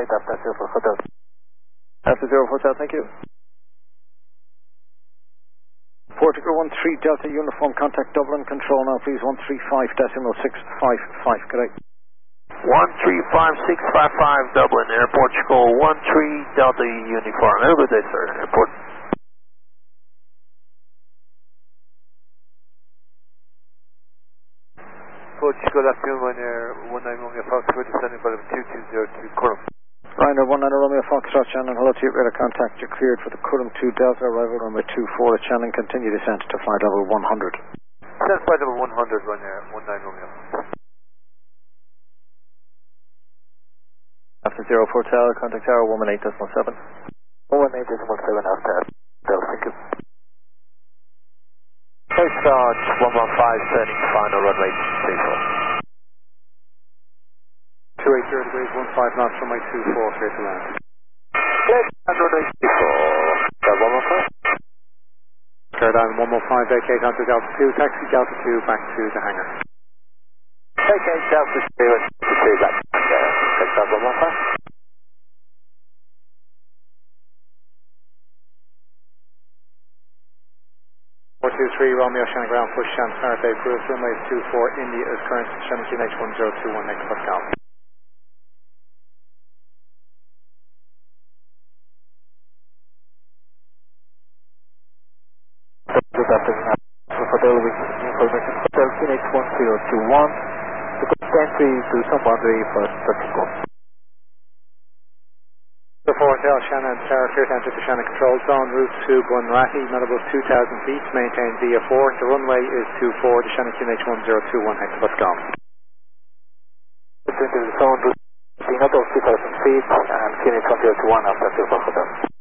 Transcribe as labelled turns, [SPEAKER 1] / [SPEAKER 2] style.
[SPEAKER 1] after 04 Hotel.
[SPEAKER 2] After 04 Hotel, thank you. Portugal 13 Delta Uniform, contact Dublin, control now please, 135.655, correct.
[SPEAKER 1] 135.655 Dublin, Air Portugal 13 Delta Uniform. Have a good day, sir. Airport. Portugal afternoon, Air 19 Romeo Foxtrot, descending by 2202 Currum.
[SPEAKER 2] Ryanair 19 Romeo Foxtrot, Shannon, hello to you, radar contact, you're cleared for the Currum 2 Delta, arrival runway 24 at Shannon, continue descent to flight level 100.
[SPEAKER 1] Descent flight level 100, Ryanair 19 Romeo.
[SPEAKER 2] After 04 Tower, contact tower 118.7.
[SPEAKER 1] 118.7 after Delta, thank you. Place start 115, turning final runway 34.
[SPEAKER 2] 280 degrees, 15 knots, runway 24, clear to land.
[SPEAKER 1] Clear to land, runway 24. 115.
[SPEAKER 2] Clear down 115, vacate onto Delta 2, taxi Delta 2 back to the hangar.
[SPEAKER 1] Vacate Delta 2 and 2 back to the hangar. Clear start 115.
[SPEAKER 2] 423 Romeo, Shannon ground, push Shannon, Saturday, approved, runway 24, India is current, Shannon QNH 1021, next Pascal.
[SPEAKER 1] Good afternoon, Hotel with information, Hotel QNH 1021, the entry to some boundary for practical.
[SPEAKER 2] The 4 Hotel, Shannon, Sarah, clear to enter the Shannon control zone, route to Bunrahi, Melbourne 2,000 feet, maintain via 4, the runway is 24, the Shannon QNH 1021, hectopascal.
[SPEAKER 1] Into the zone, route 2,000 feet, and QNH 1021 after 2 Hotel.